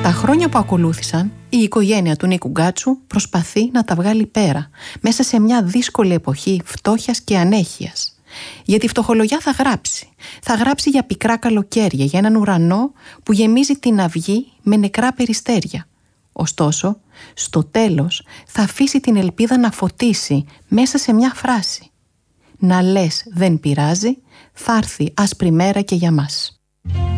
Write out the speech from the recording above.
Τα χρόνια που ακολούθησαν, η οικογένεια του Νίκου Γκάτσου προσπαθεί να τα βγάλει πέρα, μέσα σε μια δύσκολη εποχή φτώχειας και ανέχειας. Για τη φτωχολογιά θα γράψει. Θα γράψει για πικρά καλοκαίρια, για έναν ουρανό που γεμίζει την αυγή με νεκρά περιστέρια. Ωστόσο, στο τέλος θα αφήσει την ελπίδα να φωτίσει μέσα σε μια φράση. «Να λες δεν πειράζει, θα έρθει άσπρη μέρα και για μας».